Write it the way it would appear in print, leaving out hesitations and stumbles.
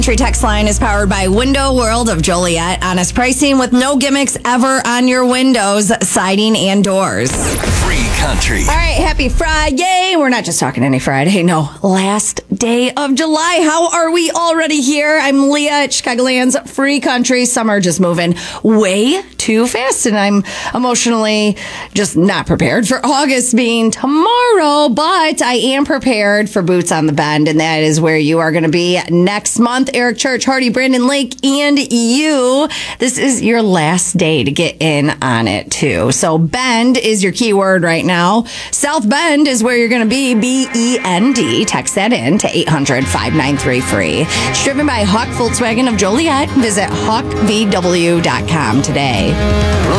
Country text line is powered by Window World of Joliet. Honest pricing with no gimmicks ever on your windows, siding, and doors. Free Country. All right, happy Friday. We're not just talking any Friday. No, last day of July. How are we already here? I'm Leah at Chicagoland's Free Country. Summer just moving way too fast, and I'm emotionally just not prepared for August being tomorrow, but I am prepared for Boots on the Bend, and that is where you are going to be next month. Eric Church, Hardy, Brandon Lake, and you. This is your last day to get in on it, too. So Bend is your keyword right now. South Bend is where you're going to be, BEND. Text that in to 800-593-FREE. It's driven by Hawk Volkswagen of Joliet. Visit hawkvw.com today.